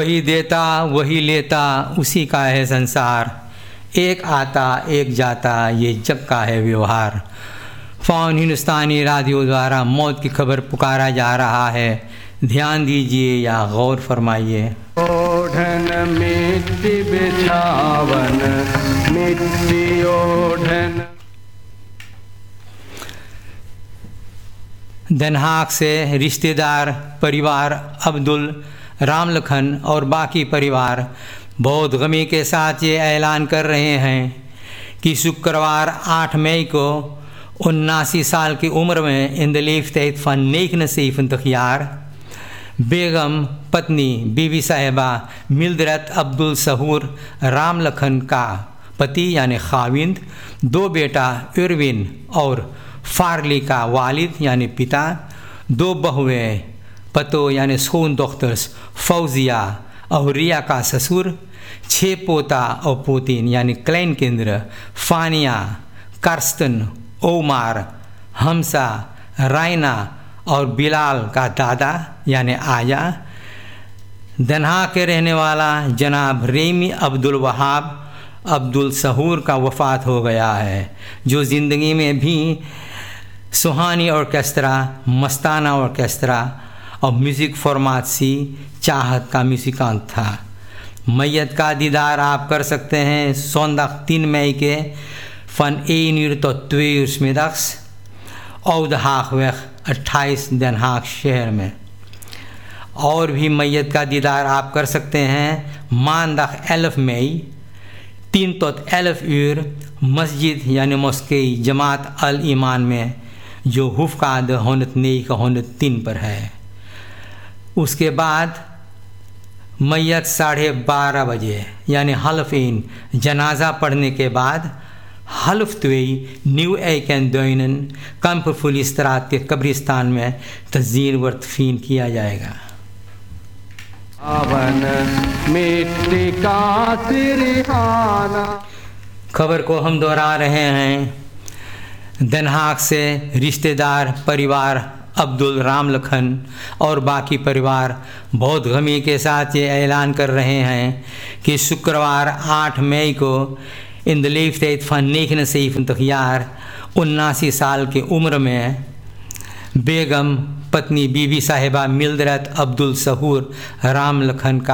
वही देता वही लेता उसी का है संसार, एक आता एक जाता ये जग का है व्यवहार। फ़ौन हिंदुस्तानी रेडियो द्वारा मौत की खबर पुकारा जा रहा है, ध्यान दीजिए या गौर फरमाइए। ओढ़न मिट्टी बिछावन मिट्टी ओढ़न। den Haag से रिश्तेदार परिवार अब्दुल, रामलखन और बाकी परिवार बहुत गमी के साथ ये ऐलान कर रहे हैं कि शुक्रवार 8 मई को 79 साल की उम्र में in de leeftijd van 79 jaar बेगम पत्नी बीवी साहिबा मिल्दरत अब्दुल सहूर रामलखन का पति यानी खाविंद, 2 बेटा इरविन और फारली का वालिद यानी पिता, 2 बहुएं पतो यानी schoondochters फौजिया और रिया का ससुर, 6 पोता और पोतीन यानी kleinkinderen फानिया, कार्स्टन, ओमार, हमसा, रायना और बिलाल का दादा यानी आया। den Haag के रहने वाला जनाब रेमी अब्दुल वहाब अब्दुल सहूर का वफ़ात हो गया है, जो ज़िंदगी में भी सुहानी ऑर्केस्ट्रा, मस्ताना ऑर्केस्ट्रा और म्यूज़िक फॉर्माट सी चाहत का म्यूजिकांत था। मैयत का दीदार आप कर सकते हैं zondag 10 mei के van 1 uur tot 2 uur 's middags Oude Haagweg 28 Den Haag शहर में। और भी मैयत का दीदार आप कर सकते हैं maandag 11 mei 10 tot 11 uur मस्जिद यानी मस्के जमात अल ईमान में, जो हुफकाद 109-103 पर है। उसके बाद मैयत 12:30 बजे यानी हल्फ-इन जनाजा पढ़ने के बाद हल्फ-2 न्यू एकेंडोइनन कंपरफुली स्त्रात के कब्रिस्तान में तज़ीन व तदफीन किया जाएगा। मिट्टी का सिरहाना। खबर को हम दोहरा रहे हैं। den Haag से रिश्तेदार परिवार अब्दुल, रामलखन और बाकी परिवार बहुत गमी के साथ ये ऐलान कर रहे हैं कि शुक्रवार 8 मई को in de leeftijd van 79 jaar 79 साल की उम्र में बेगम पत्नी बीवी साहिबा मिल्दरत अब्दुल सहूर रामलखन का